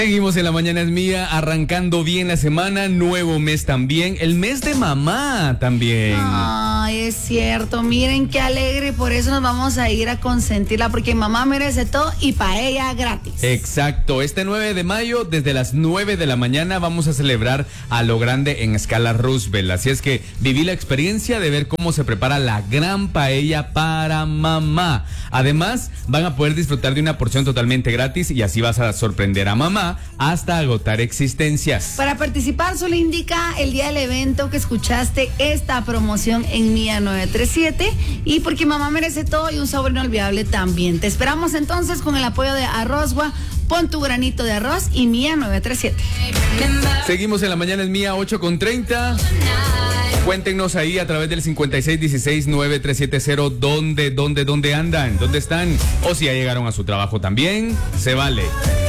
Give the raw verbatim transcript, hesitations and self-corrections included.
Seguimos en La Mañana es Mía, arrancando bien la semana, nuevo mes también, el mes de mamá también. Ay, es cierto, miren qué alegre, por eso nos vamos a ir a consentirla, porque mamá merece todo y para ella gratis. Exacto, este nueve de mayo, desde las nueve de la mañana, vamos a celebrar a lo grande en escala Roosevelt, así es que viví la experiencia de ver cómo se prepara la gran paella para mamá. Además, van a poder disfrutar de una porción totalmente gratis y así vas a sorprender a mamá hasta agotar existencias. Para participar solo indica el día del evento que escuchaste esta promoción en Mía nueve tres siete y porque mamá merece todo y un sabor inolvidable también. Te esperamos entonces con el apoyo de Arrozgua. Pon tu granito de arroz y Mía nueve tres siete. Seguimos en La Mañana es Mía, ocho con treinta. Cuéntenos ahí a través del cincuenta y seis dieciséis nueve tres siete cero dónde, dónde, dónde andan, dónde están o si ya llegaron a su trabajo también, se vale.